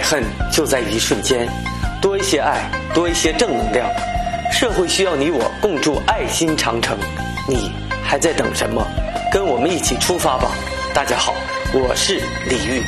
恨就在一瞬间，多一些爱，多一些正能量。社会需要你我共筑爱心长城，你还在等什么？跟我们一起出发吧！大家好，我是李玉。